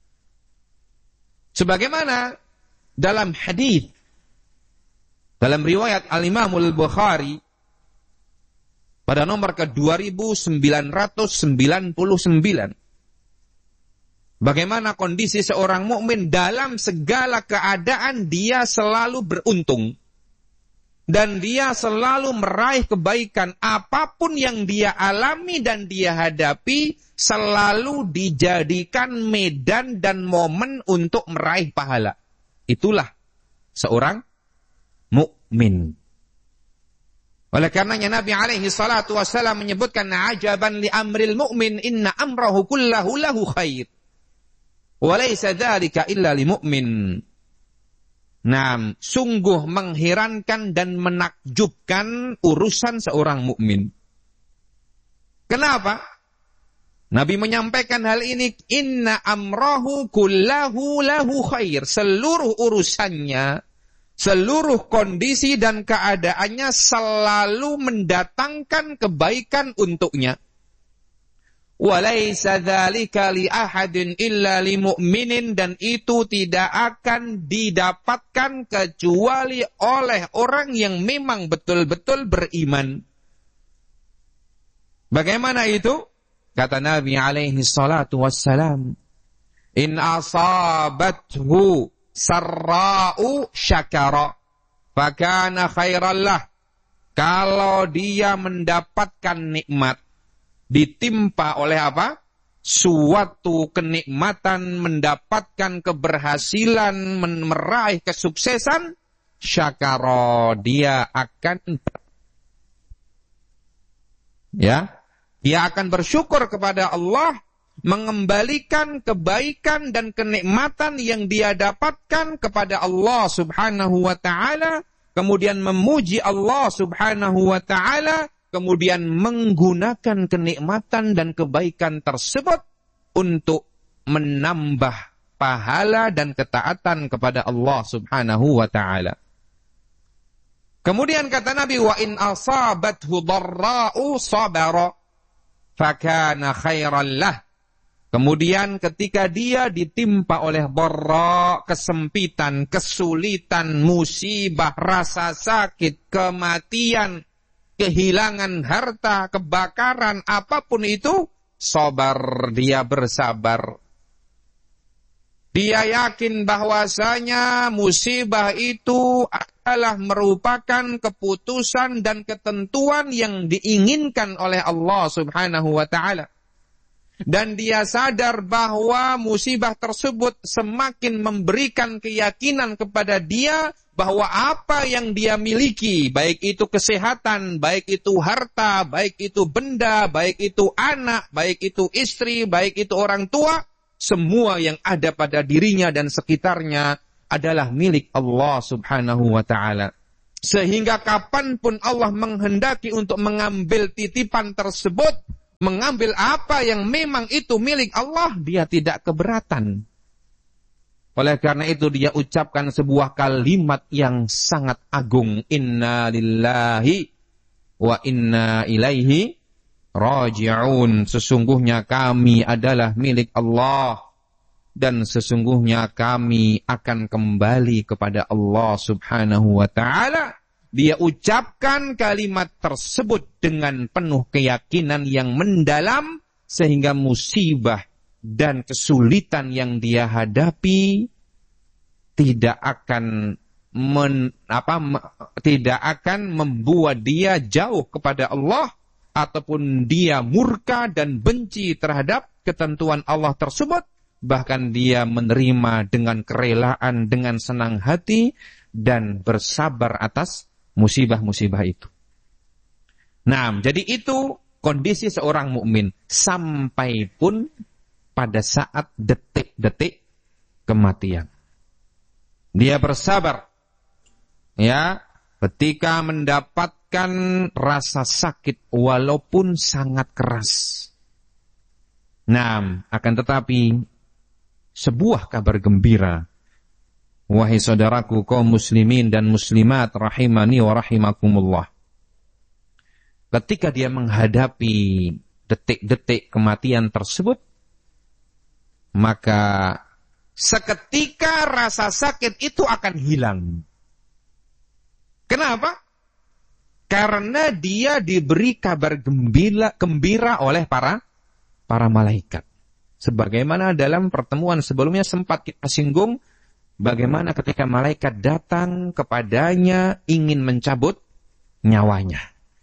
Sebagaimana dalam hadis dalam riwayat Al-Imam Al-Bukhari pada nomor ke dua ribu sembilan ratus sembilan puluh sembilan, bagaimana kondisi seorang mukmin dalam segala keadaan dia selalu beruntung. Dan dia selalu meraih kebaikan. Apapun yang dia alami dan dia hadapi selalu dijadikan medan dan momen untuk meraih pahala. Itulah seorang mukmin. Oleh karenanya Nabi alaihi salatu wassalam menyebutkan, ajaban li amril mu'min inna amrahu kullahu lahu khair. Wa laysa dzalika illa li mu'min. Nah, sungguh mengherankan dan menakjubkan urusan seorang mukmin. Kenapa? Nabi menyampaikan hal ini, inna amrahu kullahu lahu khair. Seluruh urusannya, seluruh kondisi dan keadaannya selalu mendatangkan kebaikan untuknya. Walaysa dzalika li ahadin illa li mu'minin, dan itu tidak akan didapatkan kecuali oleh orang yang memang betul-betul beriman. Bagaimana itu? Kata Nabi alaihi salatu wassalam, in asabathu sarra'u syakara fakana khairan lah. Kalau dia mendapatkan nikmat, ditimpa oleh apa? Suatu kenikmatan, mendapatkan keberhasilan, meraih kesuksesan, syakara, dia akan ya, dia akan bersyukur kepada Allah, mengembalikan kebaikan dan kenikmatan yang dia dapatkan kepada Allah Subhanahu wa taala, kemudian memuji Allah Subhanahu wa taala, kemudian menggunakan kenikmatan dan kebaikan tersebut untuk menambah pahala dan ketaatan kepada Allah Subhanahu wa taala. Kemudian kata Nabi, wa in asabathu dharra'u sabara fakana khairan lah. Kemudian ketika dia ditimpa oleh dharra, kesempitan, kesulitan, musibah, rasa sakit, kematian, kehilangan harta, kebakaran, apapun itu, sabar, dia bersabar. Dia yakin bahwasanya musibah itu adalah merupakan keputusan dan ketentuan yang diinginkan oleh Allah Subhanahu wa taala. Dan dia sadar bahwa musibah tersebut semakin memberikan keyakinan kepada dia bahwa apa yang dia miliki, baik itu kesehatan, baik itu harta, baik itu benda, baik itu anak, baik itu istri, baik itu orang tua, semua yang ada pada dirinya dan sekitarnya adalah milik Allah subhanahu wa ta'ala. Sehingga kapanpun Allah menghendaki untuk mengambil titipan tersebut, mengambil apa yang memang itu milik Allah, dia tidak keberatan. Oleh karena itu dia ucapkan sebuah kalimat yang sangat agung. Inna lillahi wa inna ilaihi raji'un. Sesungguhnya kami adalah milik Allah dan sesungguhnya kami akan kembali kepada Allah subhanahu wa ta'ala. Dia ucapkan kalimat tersebut dengan penuh keyakinan yang mendalam sehingga musibah dan kesulitan yang dia hadapi tidak akan men, apa, me, tidak akan membuat dia jauh kepada Allah ataupun dia murka dan benci terhadap ketentuan Allah tersebut. Bahkan dia menerima dengan kerelaan, dengan senang hati dan bersabar atas musibah-musibah itu. Nah, jadi itu kondisi seorang mukmin sampai pun pada saat detik-detik kematian. Dia bersabar, ya, ketika mendapatkan rasa sakit walaupun sangat keras. Nah, akan tetapi sebuah kabar gembira, wahai saudaraku kaum muslimin dan muslimat rahimani wa rahimakumullah. Ketika dia menghadapi detik-detik kematian tersebut, maka seketika rasa sakit itu akan hilang. Kenapa? Karena dia diberi kabar gembira, gembira oleh para para malaikat. Sebagaimana dalam pertemuan sebelumnya sempat kita singgung, bagaimana ketika malaikat datang kepadanya ingin mencabut nyawanya.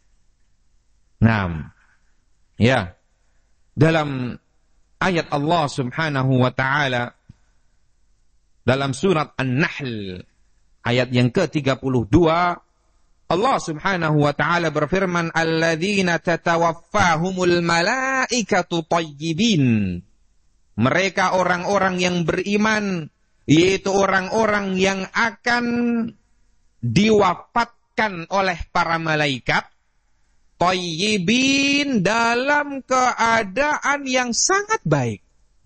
Nah, ya, dalam ayat Allah subhanahu wa ta'ala, dalam surat An-Nahl, ayat yang ke tiga puluh dua, Allah subhanahu wa ta'ala berfirman, alladzina tatawaffahumul malaikatu tayyibin. Mereka orang-orang yang beriman, yaitu orang-orang yang akan diwafatkan oleh para malaikat, tayyibin, dalam keadaan yang sangat baik.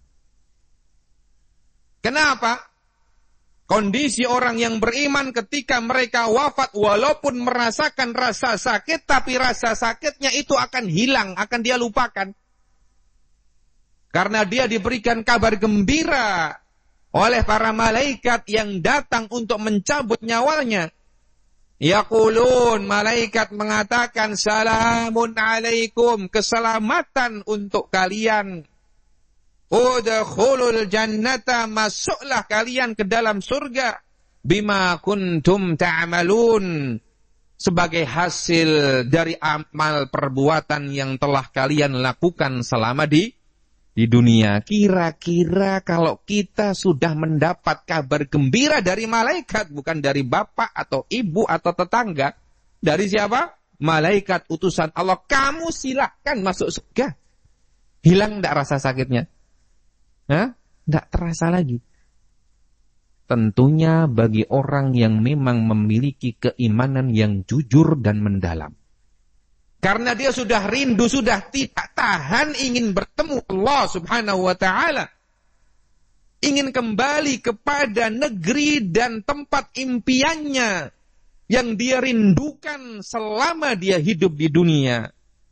Kenapa? Kondisi orang yang beriman ketika mereka wafat, walaupun merasakan rasa sakit, tapi rasa sakitnya itu akan hilang, akan dia lupakan. Karena dia diberikan kabar gembira oleh para malaikat yang datang untuk mencabut nyawanya. Yaqulun, malaikat mengatakan, salamun alaikum, keselamatan untuk kalian. Udkhulul jannata, masuklah kalian ke dalam surga. Bima kuntum ta'malun, sebagai hasil dari amal perbuatan yang telah kalian lakukan selama di di dunia. Kira-kira kalau kita sudah mendapat kabar gembira dari malaikat, bukan dari bapak atau ibu atau tetangga, dari siapa? Malaikat utusan Allah, kamu silakan masuk surga. Hilang enggak rasa sakitnya? Hah? Enggak terasa lagi. Tentunya bagi orang yang memang memiliki keimanan yang jujur dan mendalam. Karena dia sudah rindu, sudah tidak tahan ingin bertemu Allah subhanahu wa ta'ala. Ingin kembali kepada negeri dan tempat impiannya yang dia rindukan selama dia hidup di dunia.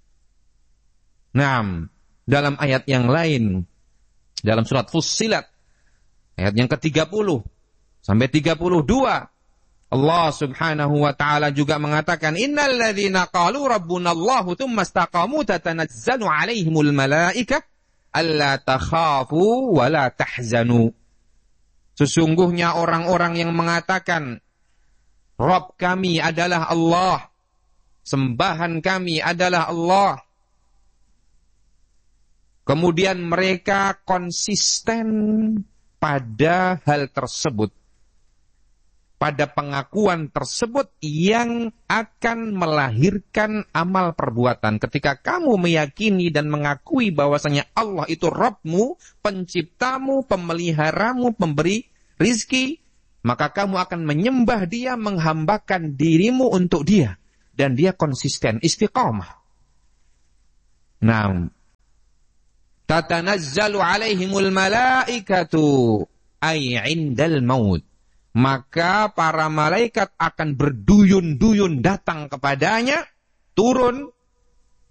Nah, dalam ayat yang lain, dalam surat Fussilat, ayat yang ke tiga puluh sampai tiga puluh dua, Allah subhanahu wa ta'ala juga mengatakan, innal ladzina qalu rabbunallahu tsumma istaqamu tatanazzalu alaihimul malaikah alla takhafu wa la tahzanu. Sesungguhnya orang-orang yang mengatakan, Rabb kami adalah Allah, sembahan kami adalah Allah, kemudian mereka konsisten pada hal tersebut, pada pengakuan tersebut yang akan melahirkan amal perbuatan. Ketika kamu meyakini dan mengakui bahwasanya Allah itu Rabbmu, penciptamu, pemeliharamu, pemberi rizki, maka kamu akan menyembah dia, menghambakan dirimu untuk dia. Dan dia konsisten, istiqamah. Nah, tatanazzalu alaihimul malaikatu ay indal maut. Maka para malaikat akan berduyun-duyun datang kepadanya, turun